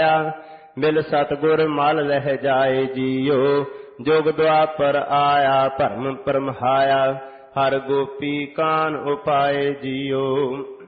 ਮਿਲ ਸਤਿਗੁਰ ਮਲ ਲਹਿ ਜਾਏ ਜੀਓ। ਜੁਗ ਦੁਆਪਰ ਆਇਆ ਭਰਮ ਪਰਮਾਇਆ। ਹਰ ਗੋਪੀ ਕਾਨ ਉਪਾਏ ਜੀਓ।